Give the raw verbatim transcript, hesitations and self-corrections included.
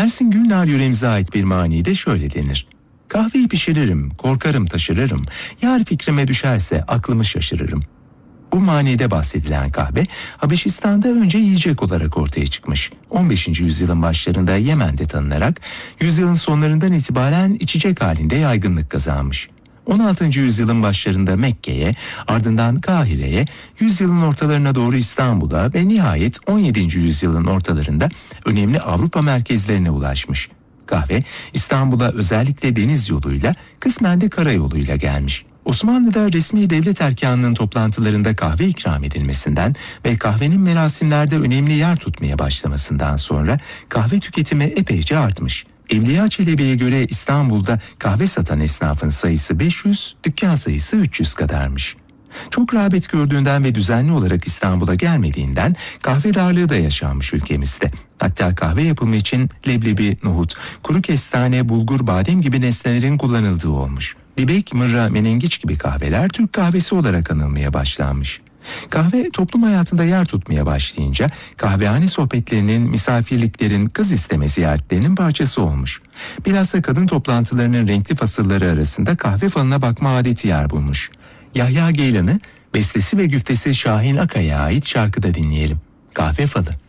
Ersin Gülnar yöremize ait bir manide şöyle denir: kahveyi pişiririm, korkarım taşırırım, yar fikrime düşerse aklımı şaşırırım. Bu manide bahsedilen kahve, Habeşistan'da önce yiyecek olarak ortaya çıkmış. on beşinci yüzyılın başlarında Yemen'de tanınarak, yüzyılın sonlarından itibaren içecek halinde yaygınlık kazanmış. on altıncı yüzyılın başlarında Mekke'ye, ardından Kahire'ye, yüzyılın ortalarına doğru İstanbul'a ve nihayet on yedinci yüzyılın ortalarında önemli Avrupa merkezlerine ulaşmış. Kahve, İstanbul'a özellikle deniz yoluyla, kısmen de karayoluyla gelmiş. Osmanlı'da resmi devlet erkanının toplantılarında kahve ikram edilmesinden ve kahvenin merasimlerde önemli yer tutmaya başlamasından sonra kahve tüketimi epeyce artmış. Evliya Çelebi'ye göre İstanbul'da kahve satan esnafın sayısı beş yüz, dükkan sayısı üç yüz kadarmış. Çok rağbet gördüğünden ve düzenli olarak İstanbul'a gelmediğinden kahve darlığı da yaşanmış ülkemizde. Hatta kahve yapımı için leblebi, nohut, kuru kestane, bulgur, badem gibi nesnelerin kullanıldığı olmuş. Dibek, mırra, menengiç gibi kahveler Türk kahvesi olarak anılmaya başlanmış. Kahve toplum hayatında yer tutmaya başlayınca kahvehane sohbetlerinin, misafirliklerin, kız isteme ziyaretlerinin parçası olmuş. Bilhassa kadın toplantılarının renkli fasılları arasında kahve falına bakma adeti yer bulmuş. Yahya Geylan'ı bestesi ve güftesi Şahin Akay'a ait şarkıda dinleyelim. Kahve Falı.